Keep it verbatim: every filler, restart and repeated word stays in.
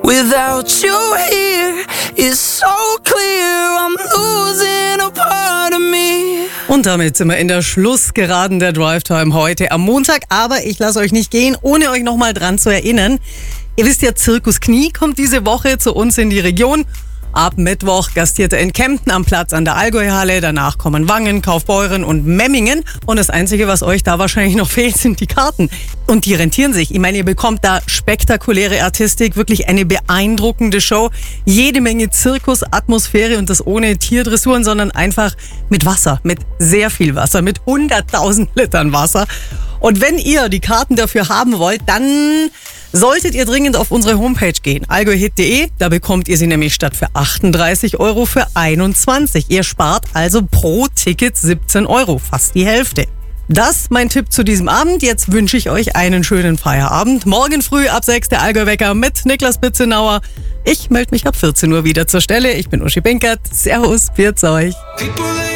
Without you here, it's so clear I'm losing a part of me. Und damit sind wir in der Schlussgeraden der Drive Time heute am Montag. Aber ich lasse euch nicht gehen, ohne euch nochmal dran zu erinnern. Ihr wisst ja, Zirkus Knie kommt diese Woche zu uns in die Region. Ab Mittwoch gastiert er in Kempten am Platz an der Allgäuhalle. Danach kommen Wangen, Kaufbeuren und Memmingen. Und das Einzige, was euch da wahrscheinlich noch fehlt, sind die Karten. Und die rentieren sich. Ich meine, ihr bekommt da spektakuläre Artistik, wirklich eine beeindruckende Show. Jede Menge Zirkusatmosphäre und das ohne Tierdressuren, sondern einfach mit Wasser, mit sehr viel Wasser, mit hunderttausend Litern Wasser. Und wenn ihr die Karten dafür haben wollt, dann solltet ihr dringend auf unsere Homepage gehen, allgäuhit punkt de. Da bekommt ihr sie nämlich statt für achtunddreißig Euro für einundzwanzig. Ihr spart also pro Ticket siebzehn Euro, fast die Hälfte. Das mein Tipp zu diesem Abend. Jetzt wünsche ich euch einen schönen Feierabend. Morgen früh ab sechs der Allgäu-Wecker mit Niklas Bitzenauer. Ich melde mich ab vierzehn Uhr wieder zur Stelle. Ich bin Uschi Binkert. Servus, pfiat euch.